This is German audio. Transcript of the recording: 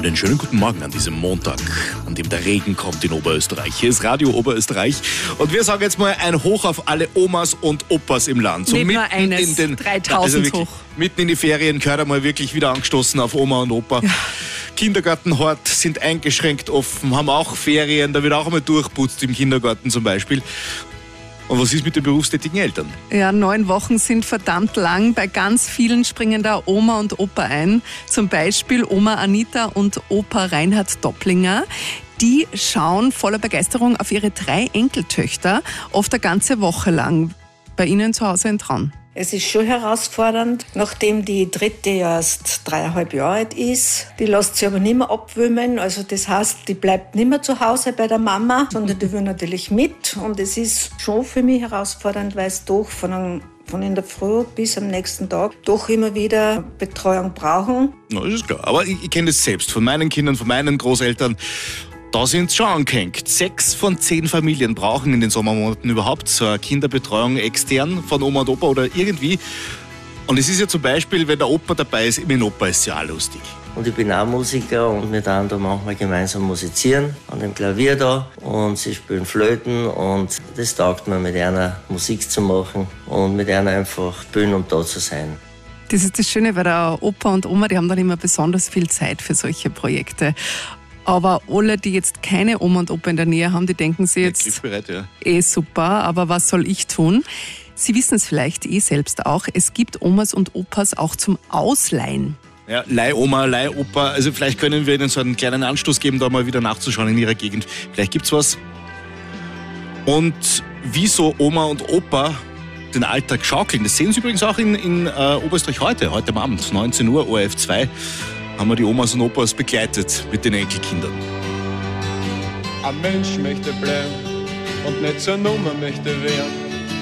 Einen schönen guten Morgen an diesem Montag, an dem der Regen kommt in Oberösterreich. Hier ist Radio Oberösterreich und wir sagen jetzt mal ein Hoch auf alle Omas und Opas im Land. So Nicht nur mitten eines, in den 3000 wirklich, hoch. Mitten in die Ferien gehört einmal wirklich wieder angestoßen auf Oma und Opa. Ja. Kindergartenhort sind eingeschränkt offen, haben auch Ferien, da wird auch einmal durchputzt im Kindergarten zum Beispiel. Und was ist mit den berufstätigen Eltern? Ja, 9 Wochen sind verdammt lang. Bei ganz vielen springen da Oma und Opa ein. Zum Beispiel Oma Anita und Opa Reinhard Dopplinger. Die schauen voller Begeisterung auf ihre 3 Enkeltöchter, oft eine ganze Woche lang. Bei ihnen zu Hause in Traun. Es ist schon herausfordernd, nachdem die dritte erst 3,5 Jahre alt ist. Die lässt sich aber nicht mehr abwimmeln. Also das heißt, die bleibt nicht mehr zu Hause bei der Mama, sondern die will natürlich mit. Und es ist schon für mich herausfordernd, weil es doch von in der Früh bis am nächsten Tag doch immer wieder Betreuung brauchen. Na, das ist klar. Aber ich kenne das selbst von meinen Kindern, von meinen Großeltern. Da sind sie schon angehängt. 6 von 10 Familien brauchen in den Sommermonaten überhaupt so eine Kinderbetreuung extern von Oma und Opa oder irgendwie. Und es ist ja zum Beispiel, wenn der Opa dabei ist, mit dem Opa ist es ja auch lustig. Und ich bin auch Musiker und wir dann da manchmal gemeinsam musizieren an dem Klavier da und sie spielen Flöten und das taugt mir, mit einer Musik zu machen und mit einer einfach spielen, um da zu sein. Das ist das Schöne, weil der Opa und Oma, die haben dann immer besonders viel Zeit für solche Projekte. Aber alle, die jetzt keine Oma und Opa in der Nähe haben, die denken sich jetzt, Griffbereit, ja. Super, aber was soll ich tun? Sie wissen es vielleicht selbst auch, es gibt Omas und Opas auch zum Ausleihen. Ja, Leihoma, Leihopa, also vielleicht können wir Ihnen so einen kleinen Anstoß geben, da mal wieder nachzuschauen in Ihrer Gegend. Vielleicht gibt's was. Und wieso Oma und Opa den Alltag schaukeln, das sehen Sie übrigens auch in Oberösterreich heute am Abend, 19 Uhr, ORF 2. Haben wir die Omas und Opas begleitet mit den Enkelkindern. Ein Mensch möchte bleiben und nicht zur Nummer möchte werden.